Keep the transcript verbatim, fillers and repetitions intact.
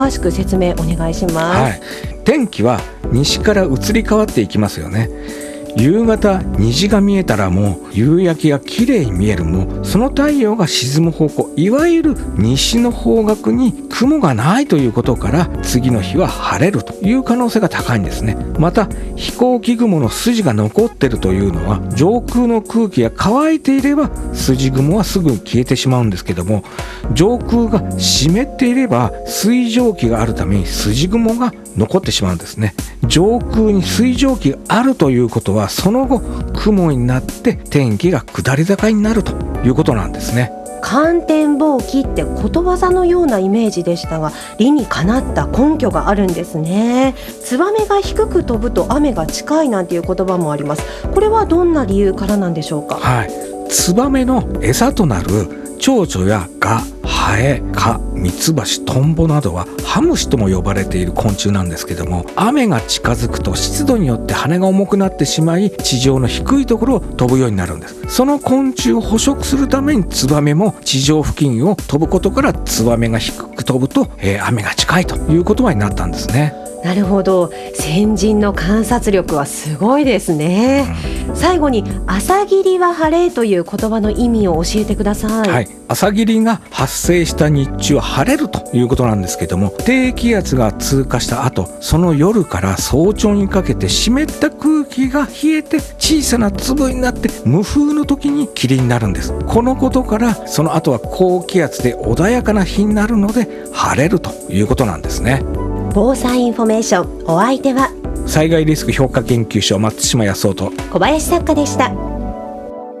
詳しく説明お願いします。 はい、天気は西から移り変わっていきますよね。夕方虹が見えたらもう夕焼けが綺麗に見える。もうその太陽が沈む方向、いわゆる西の方角に雲がないということから、次の日は晴れるという可能性が高いんですね。また飛行機雲の筋が残っているというのは、上空の空気が乾いていれば筋雲はすぐ消えてしまうんですけども、上空が湿っていれば水蒸気があるために筋雲が残ってしまうんですね。上空に水蒸気があるということは、その後雲になって天気が下り坂になるということなんですね。 寒天紡機ってことわざのようなイメージでしたが、理にかなった根拠があるんですね。ツバメが低く飛ぶと雨が近いなんていう言葉もあります。これはどんな理由からなんでしょうか？ はい、ツバメの餌となる蝶々やガ、ハエ、カ、ミツバチ、トンボなどはハムシとも呼ばれている昆虫なんですけども、雨が近づくと湿度によって羽が重くなってしまい、地上の低いところを飛ぶようになるんです。その昆虫を捕食するためにツバメも地上付近を飛ぶことから、ツバメが低く飛ぶと、えー、雨が近いという言葉になったんですね。 なるほど、先人の観察力はすごいですね、うん、最後に朝霧は晴れという言葉の意味を教えてください。 はい、朝霧が発生した日中は晴れるということなんですけども、低気圧が通過した後、その夜から早朝にかけて湿った空気が冷えて小さな粒になって無風の時に霧になるんです。このことからその後は高気圧で穏やかな日になるので晴れるということなんですね。 防災インフォメーション、お相手は災害リスク評価研究所松島康夫と小林作家でした。